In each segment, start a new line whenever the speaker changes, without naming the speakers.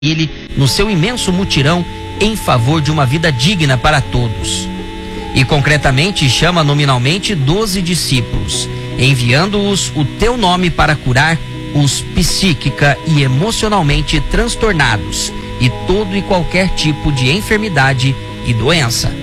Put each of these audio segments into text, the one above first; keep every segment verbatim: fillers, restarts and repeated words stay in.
ele no seu imenso mutirão em favor de uma vida digna para todos. E concretamente chama nominalmente doze discípulos, enviando-os o teu nome para curar os psíquica e emocionalmente transtornados e todo e qualquer tipo de enfermidade e doença.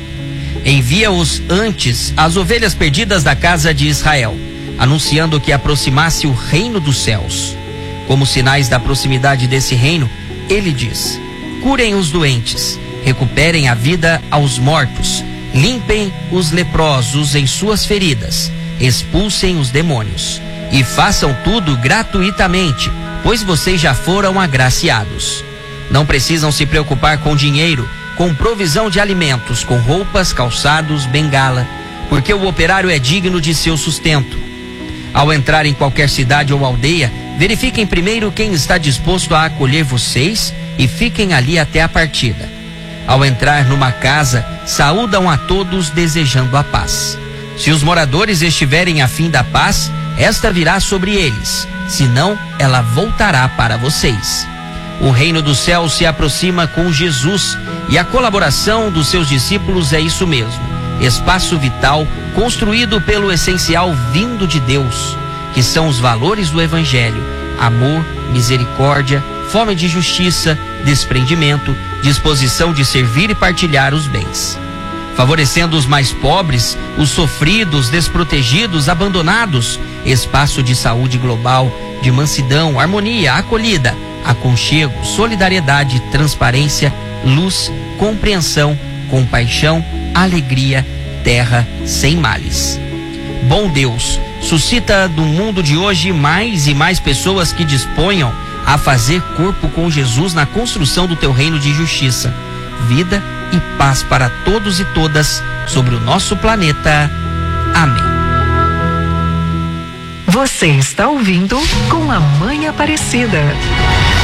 Envia-os antes as ovelhas perdidas da casa de Israel, anunciando que aproximasse o reino dos céus. Como sinais da proximidade desse reino, ele diz: curem os doentes, recuperem a vida aos mortos, limpem os leprosos em suas feridas, expulsem os demônios. E façam tudo gratuitamente, pois vocês já foram agraciados. Não precisam se preocupar com dinheiro, com provisão de alimentos, com roupas, calçados, bengala, porque o operário é digno de seu sustento. Ao entrar em qualquer cidade ou aldeia, verifiquem primeiro quem está disposto a acolher vocês e fiquem ali até a partida. Ao entrar numa casa, saúdam a todos desejando a paz. Se os moradores estiverem a fim da paz, esta virá sobre eles, senão ela voltará para vocês. O reino do céu se aproxima com Jesus e a colaboração dos seus discípulos é isso mesmo: espaço vital construído pelo essencial vindo de Deus, que são os valores do Evangelho: amor, misericórdia, fome de justiça, desprendimento, disposição de servir e partilhar os bens. Favorecendo os mais pobres, os sofridos, desprotegidos, abandonados, espaço de saúde global, de mansidão, harmonia, acolhida, aconchego, solidariedade, transparência, luz, compreensão, compaixão, alegria, terra sem males. Bom Deus, suscita do mundo de hoje mais e mais pessoas que disponham a fazer corpo com Jesus na construção do teu reino de justiça, vida e paz para todos e todas sobre o nosso planeta. Amém.
Você está ouvindo Com a Mãe Aparecida.